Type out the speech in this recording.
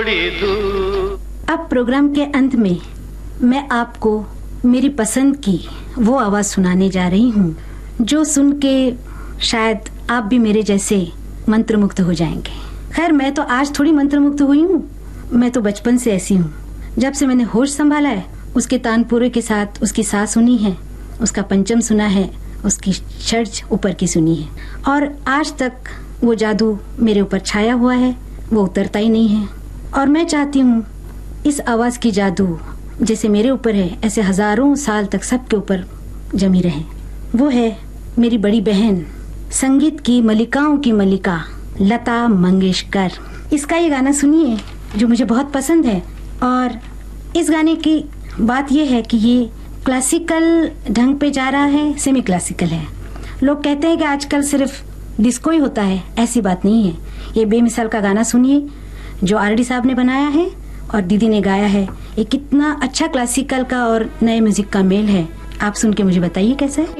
अब प्रोग्राम के अंत में मैं आपको मेरी पसंद की वो आवाज सुनाने जा रही हूँ जो सुन के शायद आप भी मेरे जैसे मंत्रमुग्ध हो जाएंगे। खैर मैं तो आज थोड़ी मंत्रमुग्ध हुई हूँ, मैं तो बचपन से ऐसी हूँ। जब से मैंने होश संभाला है उसके तानपुरे के साथ उसकी सा सुनी है, उसका पंचम सुना है, उसकी षड्ज ऊपर की सुनी है और आज तक वो जादू मेरे ऊपर छाया हुआ है, वो उतरता ही नहीं है। और मैं चाहती हूँ इस आवाज की जादू जैसे मेरे ऊपर है ऐसे हजारों साल तक सबके ऊपर जमी रहे। वो है मेरी बड़ी बहन, संगीत की मलिकाओं की मलिका लता मंगेशकर। इसका ये गाना सुनिए जो मुझे बहुत पसंद है। और इस गाने की बात यह है कि ये क्लासिकल ढंग पे जा रहा है, सेमी क्लासिकल है। लोग कहते हैं कि आजकल सिर्फ डिस्को ही होता है, ऐसी बात नहीं है। ये बेमिसाल का गाना सुनिए जो आरडी साहब ने बनाया है और दीदी ने गाया है। ये कितना अच्छा क्लासिकल का और नए म्यूजिक का मेल है। आप सुन के मुझे बताइए कैसा है।